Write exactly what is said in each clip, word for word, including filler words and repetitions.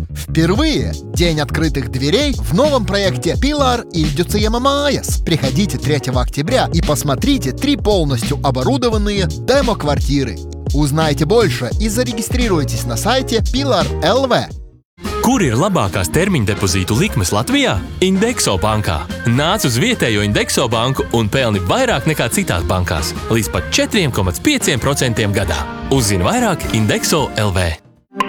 Впервые День открытых дверей в новом проекте Pilar Ilģu Mājas. Приходите третьего октября и посмотрите три полностью оборудованные демо-квартиры. Узнайте больше и зарегистрируйтесь на сайте Pilar точка эл ви. Kur ir labākās termiņa depozītu likmes Latvijā? Indexo bankā. Nāc uz vietējo Indexo banku un pelni vairāk nekā citās bankās. Līdz pat četri komats pieci procenti gadā. Uzzini vairāk Indexo точка эл ви.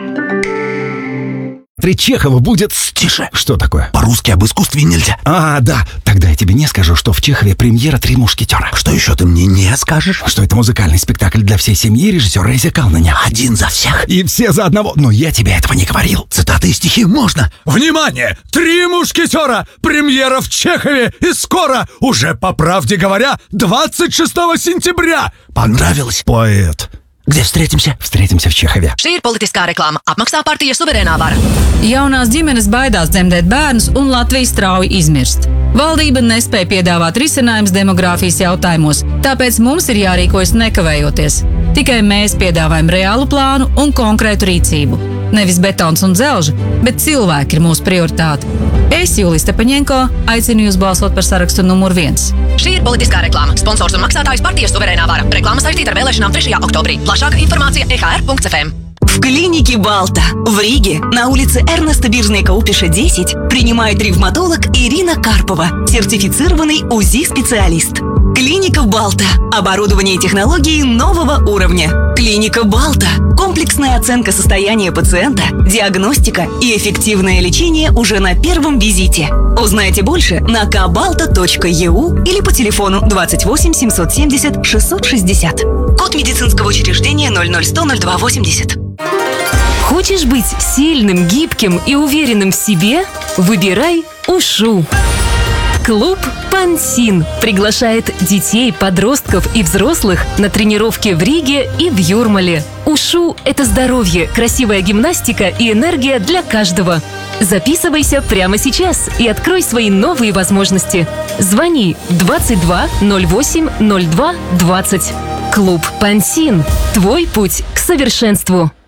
При Чехова будет... Тише. Что такое? По-русски об искусстве нельзя. А, да. Тогда я тебе не скажу, что в Чехове премьера «Три мушкетера». Что еще ты мне не скажешь? Что это музыкальный спектакль для всей семьи режиссера Рейза Калнаня. Один за всех. И все за одного. Но я тебе этого не говорил. Цитаты и стихи можно. Внимание! «Три мушкетера». Премьера в Чехове и скоро, уже по правде говоря, двадцать шестого сентября. Понравилось? Поэт. Где встретимся? Встретимся в Чехове. Šī ir politiskā reklāma. Apmaksā partija Suverēnā vara. Jaunās ģimenes baidās dzemdēt bērnus un Latvija strauji izmirst. Valdība nespēja piedāvāt risinājumus demogrāfijas jautājumos, tāpēc mums ir jārīkojas nekavējoties. Tikai mēs piedāvājam reālu plānu un konkrētu rīcību. Nevis betons un dzelži, bet cilvēki ir mūsu prioritāte. Es, Julija Stepaņenko, aicinu jūs balsot par sarakstu numur viens. Šī ir politiskā reklāma. Sponsors un maksātājs partija Suverēnā vara. Reklāma saistīta ar vēlēšanām trešajā oktobrī. Plašāka informācija e ha er punkts ef em. В клинике Балта в Риге на улице Эрнеста Биржника-Упиша, десять принимает ревматолог Ирина Карпова, сертифицированный УЗИ-специалист. Клиника Балта. Оборудование и технологии нового уровня. Клиника Балта. Комплексная оценка состояния пациента, диагностика и эффективное лечение уже на первом визите. Узнайте больше на кабалта точка е у или по телефону двадцать восемь семьсот семьдесят шестьсот шестьдесят. Код медицинского учреждения ноль ноль сто ноль два восемьдесят. Хочешь быть сильным, гибким и уверенным в себе? Выбирай УШУ. Клуб «Пансин» приглашает детей, подростков и взрослых на тренировки в Риге и в Юрмале. УШУ – это здоровье, красивая гимнастика и энергия для каждого. Записывайся прямо сейчас и открой свои новые возможности. Звони двадцать два ноль восемь ноль два двадцать. Клуб «Пансин» – твой путь к совершенству.